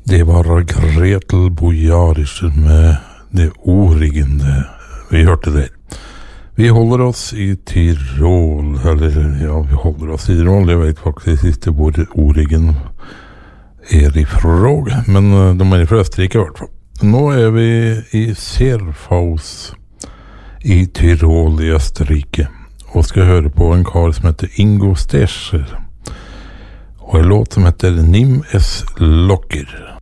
Det var Gretel Bojaric med det origende vi hørte der. Vi holder oss i Tirol, vi holder oss i Tirol, jeg vet faktisk ikke hvor origen ifra, men de fra Østerrike i hvert fall. Nå vi i Serfaus i Tirol i Østerrike, og skal høre på en kar som heter Ingo Stecher, og en låt som heter Nim es Locker.